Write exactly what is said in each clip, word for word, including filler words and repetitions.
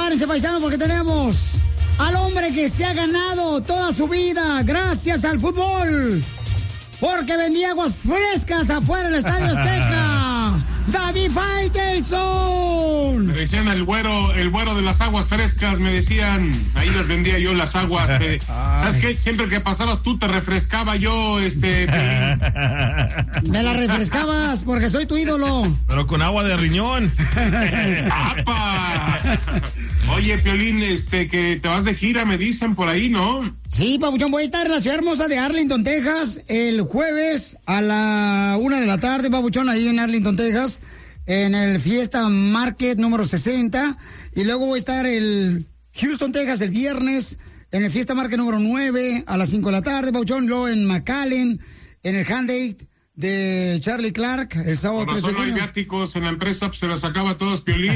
Prepárense, paisanos, porque tenemos al hombre que se ha ganado toda su vida gracias al fútbol. Porque vendía aguas frescas afuera del Estadio Azteca. David Faitelson. Me decían el güero, el güero de las aguas frescas, me decían, ahí les vendía yo las aguas. Eh, ¿Sabes qué? Siempre que pasabas tú te refrescaba yo, este... Me la refrescabas porque soy tu ídolo. Pero con agua de riñón. ¡Apa! Oye, Piolín, este, que te vas de gira, me dicen por ahí, ¿no? Sí, papuchón, voy a estar en la ciudad hermosa de Arlington, Texas, el jueves a la una de la tarde, papuchón, ahí en Arlington, Texas, en el Fiesta Market número sesenta, y luego voy a estar en Houston, Texas, el viernes, en el Fiesta Market número nueve, a las cinco de la tarde, papuchón, luego en McAllen, en el Handate de Charlie Clark, el sábado trece de junio. No hay viáticos en la empresa, pues se las acaba todos, Piolín.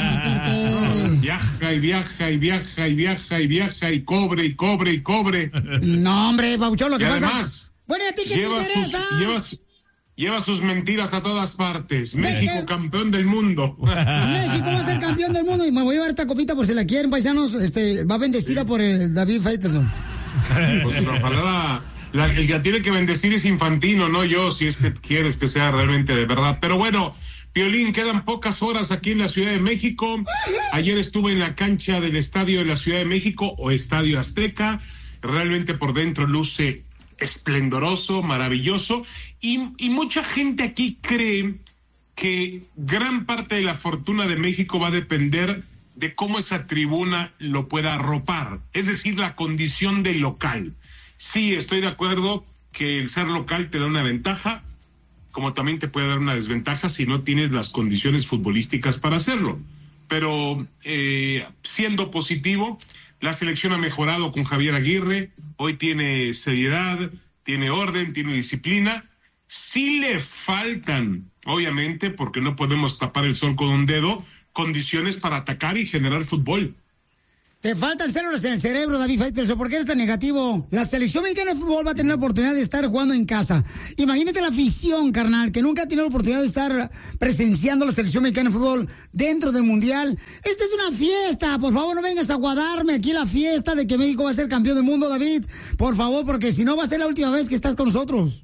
¿eh? Viaja y viaja y viaja y viaja y viaja y cobre y cobre y cobre. No, hombre, Pauchón, lo que y pasa... Además, bueno, ¿a ti qué te interesa? Sus, lleva, lleva sus mentiras a todas partes. México, qué? Campeón del mundo. México va a ser campeón del mundo y me voy a llevar esta copita por si la quieren, paisanos. Este, va bendecida sí. por el David Faitelson. Pues la palabra... La, el que tiene que bendecir es Infantino, no yo, si es que quieres que sea realmente de verdad. Pero bueno, Piolín, quedan pocas horas aquí en la Ciudad de México. Ayer estuve en la cancha del Estadio de la Ciudad de México, o Estadio Azteca. Realmente por dentro luce esplendoroso, maravilloso. Y, y mucha gente aquí cree que gran parte de la fortuna de México va a depender de cómo esa tribuna lo pueda arropar. Es decir, la condición del local. Sí, estoy de acuerdo que el ser local te da una ventaja, como también te puede dar una desventaja si no tienes las condiciones futbolísticas para hacerlo. Pero eh, siendo positivo, la selección ha mejorado con Javier Aguirre, hoy tiene seriedad, tiene orden, tiene disciplina. Sí le faltan, obviamente, porque no podemos tapar el sol con un dedo, condiciones para atacar y generar fútbol. Te faltan células en el cerebro, David Faitelson. ¿Por qué eres tan negativo? La selección mexicana de fútbol va a tener la oportunidad de estar jugando en casa. Imagínate la afición, carnal, que nunca ha tenido la oportunidad de estar presenciando la selección mexicana de fútbol dentro del Mundial. Esta es una fiesta. Por favor, no vengas a guardarme aquí la fiesta de que México va a ser campeón del mundo, David. Por favor, porque si no va a ser la última vez que estás con nosotros.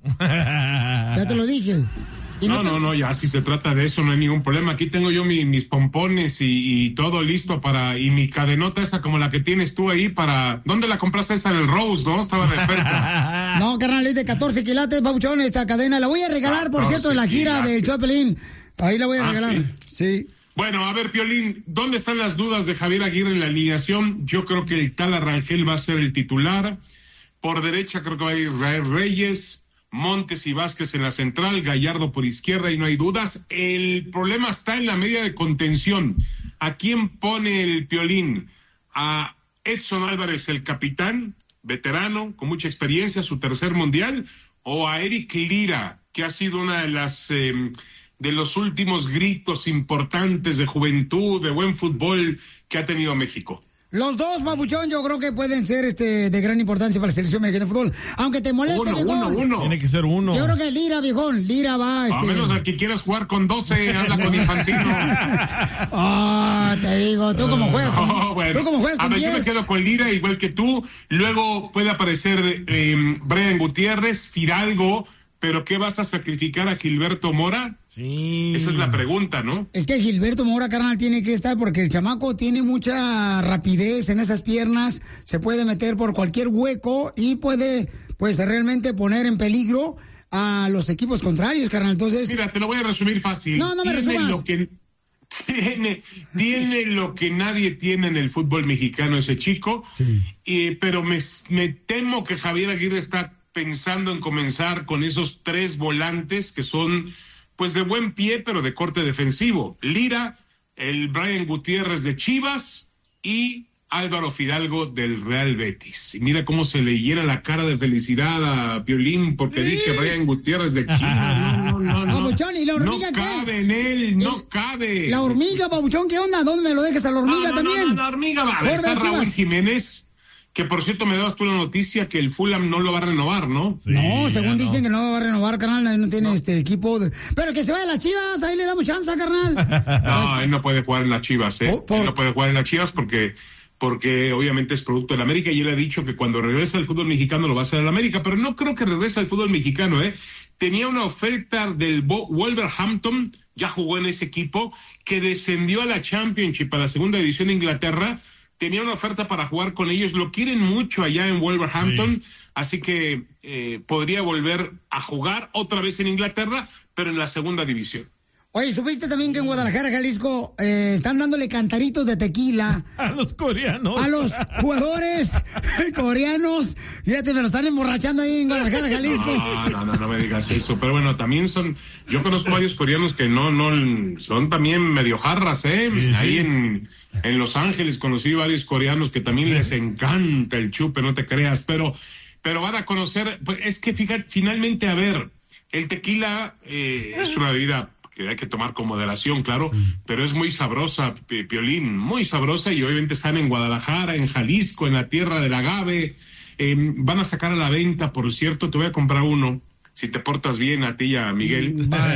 Ya te lo dije. No, no, no, no, ya si se trata de eso no hay ningún problema. Aquí tengo yo mi, mis pompones y, y todo listo para... Y mi cadenota esa como la que tienes tú ahí para... ¿Dónde la compraste esa en el Rose, no? Estaba de ofertas. No, carnal, es de catorce quilates, papuchón, esta cadena. La voy a regalar, por cierto, de la gira del Chopelín. Ahí la voy a ah, regalar, sí. sí. Bueno, a ver, Piolín, ¿dónde están las dudas de Javier Aguirre en la alineación? Yo creo que el tal Arrangel va a ser el titular. Por derecha creo que va a ir Israel Reyes, Montes y Vázquez en la central, Gallardo por izquierda y no hay dudas. El problema está en la media de contención. ¿A quién pone el Piolín? ¿A Edson Álvarez, el capitán, veterano, con mucha experiencia, su tercer mundial? ¿O a Eric Lira, que ha sido una de las eh, de los últimos gritos importantes de juventud, de buen fútbol que ha tenido México? Los dos, papuchón, yo creo que pueden ser este de gran importancia para la selección mexicana de fútbol. Aunque te moleste, uno, viejón. Uno, uno. Tiene que ser uno. Yo creo que Lira, viejón. Lira va, este... A menos al que quieras jugar con doce, habla con Infantino. Ah, oh, te digo, tú como juegas con... No, bueno. Tú como juegas con A ver, diez. yo me quedo con Lira, igual que tú. Luego puede aparecer eh, Brian Gutiérrez, Fidalgo... ¿Pero qué vas a sacrificar a Gilberto Mora? Sí. Esa es la pregunta, ¿no? Es que Gilberto Mora, carnal, tiene que estar porque el chamaco tiene mucha rapidez en esas piernas, se puede meter por cualquier hueco y puede, pues, realmente poner en peligro a los equipos contrarios, carnal. Entonces... Mira, te lo voy a resumir fácil. No, no me tiene resumas. Lo que, tiene, tiene lo que nadie tiene en el fútbol mexicano ese chico, sí. y, pero me, me temo que Javier Aguirre está pensando en comenzar con esos tres volantes que son pues de buen pie pero de corte defensivo. Lira, el Brian Gutiérrez de Chivas y Álvaro Fidalgo del Real Betis. Y mira cómo se le llena la cara de felicidad a Piolín porque sí. dije Brian Gutiérrez de Chivas. No, no, no. no. Pabuchón, ¿y la hormiga no qué? cabe en él, no ¿El, cabe. La hormiga, Pabuchón, ¿qué onda? ¿Dónde me lo dejas a la hormiga no, no, también? No, no, la hormiga va. Está Raúl Jiménez. Que por cierto me dabas tú la noticia que el Fulham no lo va a renovar, ¿no? Sí, no, según no. dicen que no va a renovar, carnal, no tiene no. este equipo. De... Pero que se vaya a las Chivas, ahí le damos chance, carnal. No, él no puede jugar en las Chivas, ¿eh? Por, por... Él no puede jugar en las Chivas porque, porque obviamente es producto del América y él ha dicho que cuando regrese al fútbol mexicano lo va a hacer al América, pero no creo que regrese al fútbol mexicano, ¿eh? Tenía una oferta del Wolverhampton, ya jugó en ese equipo, que descendió a la Championship, a la segunda división de Inglaterra. Tenía una oferta para jugar con ellos, lo quieren mucho allá en Wolverhampton, sí. Así que eh, podría volver a jugar otra vez en Inglaterra, pero en la segunda división. Oye, ¿supiste también que en Guadalajara, Jalisco, eh, están dándole cantaritos de tequila? A los coreanos. A los jugadores coreanos. Fíjate, me lo están emborrachando ahí en Guadalajara, Jalisco. No, no, no, no me digas eso. Pero bueno, también son... Yo conozco varios coreanos que no, no... Son también medio jarras, ¿eh? Sí, ahí sí. en... En Los Ángeles conocí varios coreanos que también les encanta el chupe, no te creas, pero, pero van a conocer, pues es que fíjate, finalmente, a ver, el tequila eh, es una bebida que hay que tomar con moderación, claro, sí. Pero es muy sabrosa, Piolín, muy sabrosa, y obviamente están en Guadalajara, en Jalisco, en la tierra del agave, eh, van a sacar a la venta, por cierto, te voy a comprar uno. Si te portas bien a ti y a Miguel,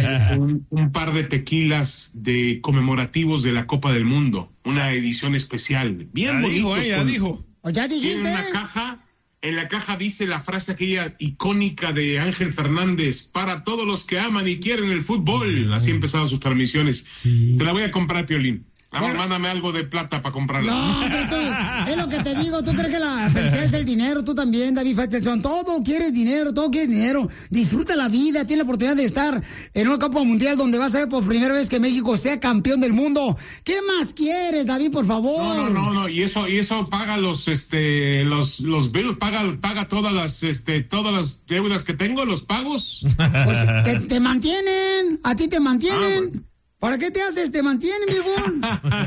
un, un par de tequilas de conmemorativos de la Copa del Mundo, una edición especial, bien ya bonitos. Dijo, eh, ya con, dijo. Ya dijiste. Tiene una caja, en la caja dice la frase aquella icónica de Ángel Fernández: para todos los que aman y quieren el fútbol. Así empezaban sus transmisiones. Sí. Te la voy a comprar, Piolín. Vamos, bueno, mándame algo de plata para comprarla. No, pero tú, es lo que te digo, tú crees que la felicidad es el dinero, tú también, David Faitelson, todo quieres dinero, todo quieres dinero, disfruta la vida, tienes la oportunidad de estar en una Copa Mundial donde vas a ver por primera vez que México sea campeón del mundo. ¿Qué más quieres, David, por favor? No, no, no, no. y eso, y eso paga los, este, los, los bills, paga, paga todas las, este, todas las deudas que tengo, los pagos. Pues te, te mantienen, a ti te mantienen. Ah, bueno. ¿Para qué te haces? ¿Te mantienen, viejón?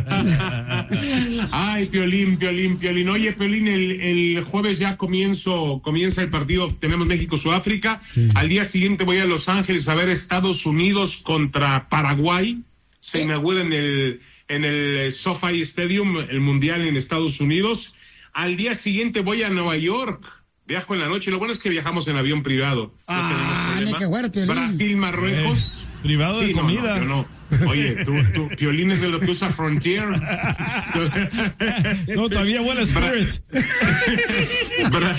Ay, Piolín, Piolín, Piolín. Oye, Piolín, el, el jueves ya comienzo, comienza el partido, tenemos México-Sudáfrica. Sí. Al día siguiente voy a Los Ángeles a ver Estados Unidos contra Paraguay. Se ¿Eh? inaugura en el, en el SoFi Stadium, el Mundial en Estados Unidos. Al día siguiente voy a Nueva York. Viajo en la noche. Lo bueno es que viajamos en avión privado. Ah, no qué bueno, Piolín. Brasil, Marruecos. Eh, privado sí, de comida. No, no, yo no. Oye, tú, tú, Piolín es de lo que usa Frontier. No, todavía buena Spirit. Bra...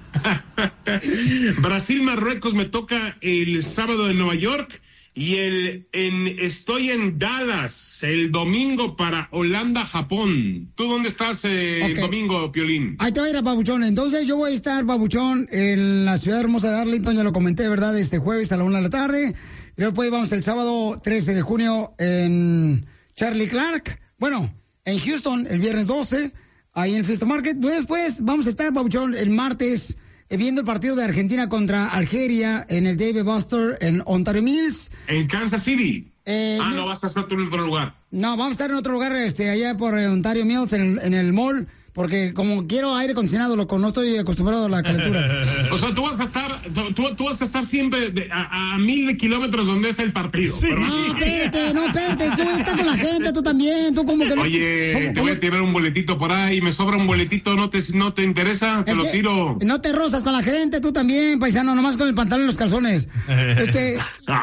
Brasil, Marruecos me toca el sábado en Nueva York y el en estoy en Dallas el domingo para Holanda, Japón. ¿Tú dónde estás eh, okay. el domingo, Piolín? Ahí te va a ir a Pabuchón. Entonces yo voy a estar, Pabuchón, en la ciudad hermosa de Arlington, ya lo comenté, ¿verdad? Este jueves a la una de la tarde. Y después vamos el sábado trece de junio en Charlie Clark. Bueno, en Houston el viernes doce, ahí en Fiesta Market. Después vamos a estar, Pabuchón, el martes eh, viendo el partido de Argentina contra Algeria en el David Buster en Ontario Mills. En Kansas City. Eh, ah, no, no vas a estar tú en otro lugar. No, vamos a estar en otro lugar, este, allá por Ontario Mills, en, en el mall. Porque como quiero aire acondicionado, loco, no estoy acostumbrado a la calentura. O sea, tú vas a estar, tú, tú vas a estar siempre de, a, a mil de kilómetros donde está el partido. Sí. Pero... No, espérate, no, espérate, es que voy a estar con la gente, tú también, tú como que no. Oye, ¿cómo, te cómo? voy a tirar un boletito por ahí, me sobra un boletito, ¿no te, no te interesa? Te es lo tiro. No te rozas con la gente, tú también, paisano, nomás con el pantalón y los calzones. Este,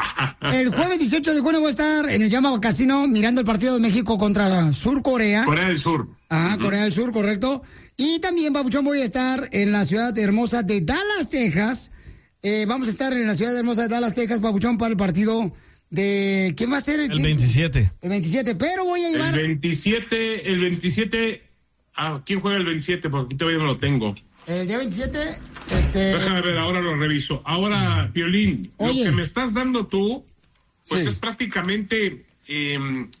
el jueves dieciocho de junio voy a estar en el Yamaha Casino mirando el partido de México contra Sur Corea. Corea del Sur. Ajá, uh-huh. Corea del Sur, correcto. Y también, Pabuchón, voy a estar en la ciudad hermosa de Dallas, Texas. Eh, vamos a estar en la ciudad hermosa de Dallas, Texas, Pabuchón, para el partido de... ¿Quién va a ser? El, el veintisiete. El veintisiete, pero voy a llevar... El veintisiete, el veintisiete... Ah, ¿quién juega el veintisiete? Porque aquí todavía no lo tengo. El día veintisiete... Este... Déjame ver, ahora lo reviso. Ahora, Piolín, Oye. Lo que me estás dando tú, pues sí. es prácticamente... Eh,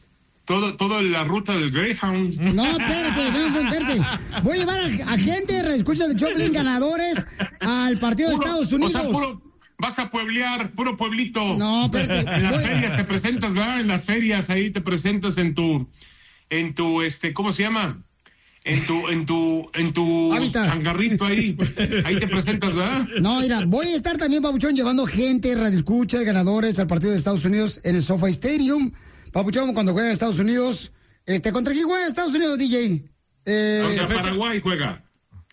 Todo, toda la ruta del Greyhound. No, espérate, espérate, espérate. Voy a llevar a, a gente, escucha de Choplin, ganadores al partido puro, de Estados Unidos. O sea, puro, vas a pueblear, puro pueblito. No, espérate. En las voy... ferias te presentas, ¿verdad? En las ferias ahí te presentas en tu, en tu, este, ¿cómo se llama? En tu, en tu, en tu changarrito ahí. Ahí te presentas, ¿verdad? No, mira, voy a estar también, Pabuchón, llevando gente, radioescucha, ganadores al partido de Estados Unidos en el SoFi Stadium. Papuchón, cuando juega a Estados Unidos, este, ¿contra quién juega Estados Unidos, D J? Eh, contra Paraguay juega.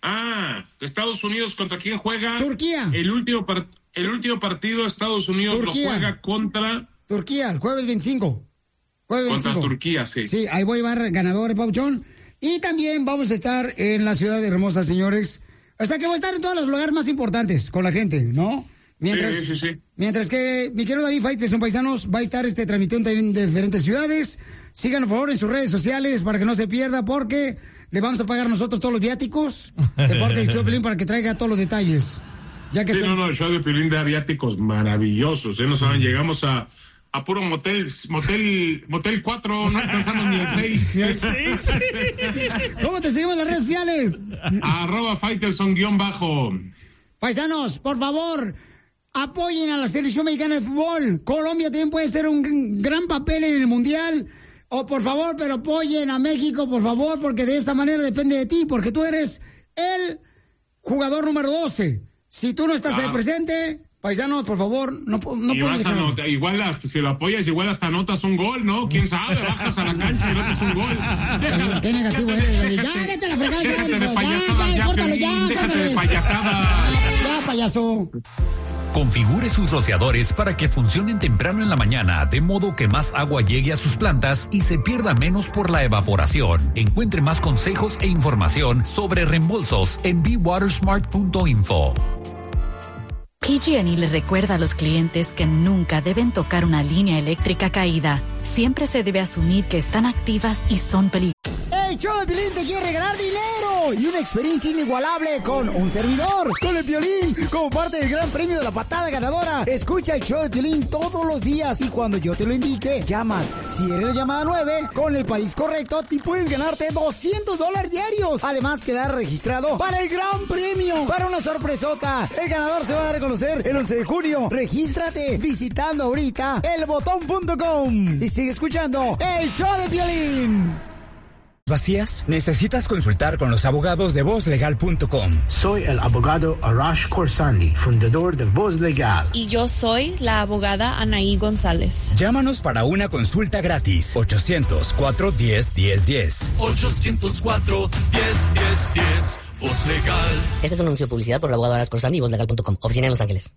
Ah, Estados Unidos, ¿contra quién juega? Turquía. El último, par- el último partido, Estados Unidos Turquía. Lo juega contra... Turquía, el jueves veinticinco. Jueves contra veinticinco. Turquía, sí. Sí, ahí voy a llevar ganadores, Pauchón. Y también vamos a estar en la ciudad de Hermosa, señores. O sea que voy a estar en todos los lugares más importantes con la gente, ¿no? Mientras, sí, sí, sí. mientras que mi querido David Faitelson, paisanos, va a estar este transmitiendo también de diferentes ciudades. Síganos, por favor, en sus redes sociales para que no se pierda, porque le vamos a pagar nosotros todos los viáticos de parte del show de Piolín para que traiga todos los detalles. Ya que sí, se... no, no, el show de Piolín de viáticos maravillosos, ¿eh? No saben, llegamos a, a puro motel, motel, motel cuatro, no alcanzamos ni el seis. Sí, sí. ¿Cómo te seguimos en las redes sociales? Arroba Faitelson guión bajo. Paisanos, por favor, apoyen a la selección mexicana de fútbol. Colombia también puede hacer un gran papel en el mundial. O por favor, pero apoyen a México, por favor, porque de esta manera depende de ti, porque tú eres el jugador número doce. Si tú no estás ah. ahí presente, paisanos, por favor, no, no puedo dejar. Nota, igual hasta, si lo apoyas, igual hasta anotas un gol, ¿no? ¿Quién sabe? Bajas a la cancha y anotas un gol. Déjalo. Qué negativo eres, David. Ya, vete a la fregada. Déjate ya, de payasadas, ya, ya, córtale, ya, déjate de payasadas. Ya, payaso. Configure sus rociadores para que funcionen temprano en la mañana, de modo que más agua llegue a sus plantas y se pierda menos por la evaporación. Encuentre más consejos e información sobre reembolsos en be water smart punto info. P G and E le recuerda a los clientes que nunca deben tocar una línea eléctrica caída. Siempre se debe asumir que están activas y son peligrosas. El show de Piolín te quiere regalar dinero y una experiencia inigualable con un servidor, con el Piolín, como parte del gran premio de la patada ganadora. Escucha el show de Piolín todos los días y cuando yo te lo indique, llamas. Si eres la llamada nueve, con el país correcto, te puedes ganarte doscientos dólares diarios. Además, quedar registrado para el gran premio, para una sorpresota. El ganador se va a dar a conocer el once de junio. Regístrate visitando ahorita el botón punto com y sigue escuchando el show de Piolín. ¿Vacías? Necesitas consultar con los abogados de voz legal punto com. Soy el abogado Arash Khorsandi, fundador de Voz Legal. Y yo soy la abogada Anaí González. Llámanos para una consulta gratis. ochocientos cuatro diez diez diez. ochocientos cuatro diez diez diez. Voz Legal. Este es un anuncio de publicidad por el abogado Arash Khorsandi y voz legal punto com. Oficina en Los Ángeles.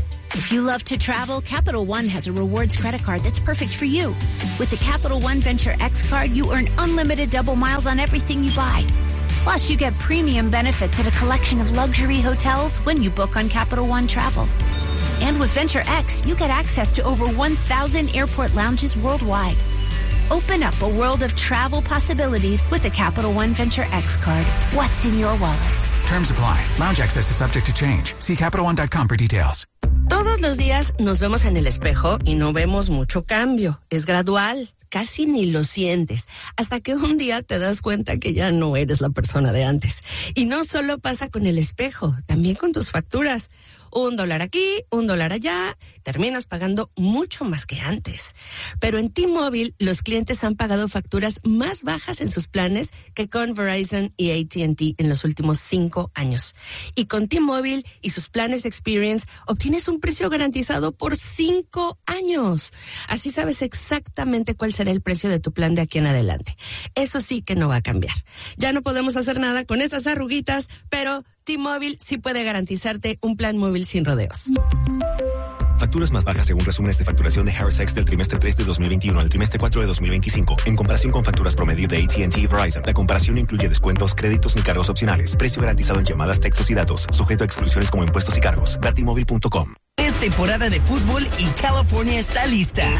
If you love to travel, Capital One has a rewards credit card that's perfect for you. With the Capital One Venture X card, you earn unlimited double miles on everything you buy. Plus, you get premium benefits at a collection of luxury hotels when you book on Capital One Travel. And with Venture X, you get access to over one thousand airport lounges worldwide. Open up a world of travel possibilities with the Capital One Venture X card. What's in your wallet? Terms apply. Lounge access is subject to change. See Capital One dot com for details. Todos los días nos vemos en el espejo y no vemos mucho cambio. Es gradual. Casi ni lo sientes, hasta que un día te das cuenta que ya no eres la persona de antes. Y no solo pasa con el espejo, también con tus facturas. Un dólar aquí, un dólar allá, terminas pagando mucho más que antes. Pero en T-Mobile, los clientes han pagado facturas más bajas en sus planes que con Verizon y A T and T en los últimos cinco años. Y con T-Mobile y sus planes Experience, obtienes un precio garantizado por cinco años. Así sabes exactamente cuál será el precio de tu plan de aquí en adelante. Eso sí que no va a cambiar. Ya no podemos hacer nada con esas arruguitas, pero T-Mobile sí puede garantizarte un plan móvil sin rodeos. Facturas más bajas según resúmenes de facturación de Harris X del trimestre tres de dos mil veintiuno al trimestre cuatro de dos mil veinticinco. En comparación con facturas promedio de A T and T y Verizon, la comparación incluye descuentos, créditos ni cargos opcionales. Precio garantizado en llamadas, textos y datos. Sujeto a exclusiones como impuestos y cargos. T Mobile punto com. Es temporada de fútbol y California está lista.